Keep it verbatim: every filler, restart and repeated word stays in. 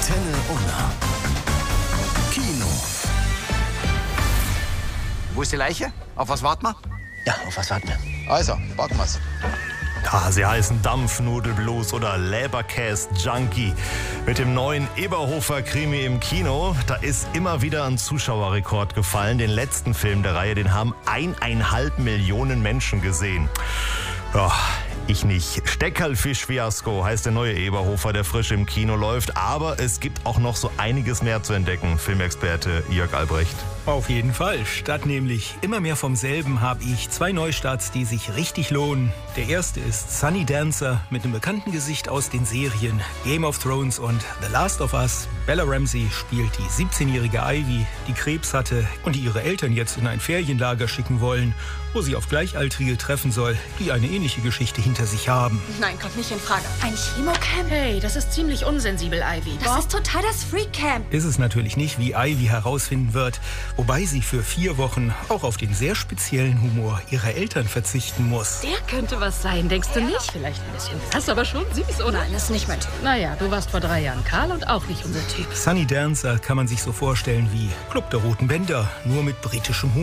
Antenne Unna. Kino. Wo ist die Leiche? Auf was warten wir? Ja, auf was warten wir? Also, packen wir's. Ah, sie heißen Dampfnudelblues oder Leberkäse Junkie. Mit dem neuen Eberhofer-Krimi im Kino, da ist immer wieder ein Zuschauerrekord gefallen. Den letzten Film der Reihe, den haben eineinhalb Millionen Menschen gesehen. Ja, ich nicht. Steckerlfisch-Fiasko heißt der neue Eberhofer, der frisch im Kino läuft. Aber es gibt auch noch so einiges mehr zu entdecken, Filmexperte Jörg Albrecht. Auf jeden Fall. Statt nämlich immer mehr vom selben habe ich zwei Neustarts, die sich richtig lohnen. Der erste ist Sunny Dancer mit einem bekannten Gesicht aus den Serien Game of Thrones und The Last of Us. Bella Ramsey spielt die siebzehnjährige Ivy, die Krebs hatte und die ihre Eltern jetzt in ein Ferienlager schicken wollen, wo sie auf Gleichaltrige treffen soll, die eine ähnliche Geschichte hinter sich haben. Nein, kommt nicht in Frage. Ein Chemocamp? Hey, das ist ziemlich unsensibel, Ivy. Das Boah. ist total das Freak-Camp. Ist es natürlich nicht, wie Ivy herausfinden wird, wobei sie für vier Wochen auch auf den sehr speziellen Humor ihrer Eltern verzichten muss. Der könnte was sein, denkst du nicht? Vielleicht ein bisschen krass, aber schon süß, oder? Nein, das ist nicht mein Typ. Naja, du warst vor drei Jahren Karl und auch nicht unser Typ. Sunny Dancer kann man sich so vorstellen wie Club der Roten Bänder, nur mit britischem Humor.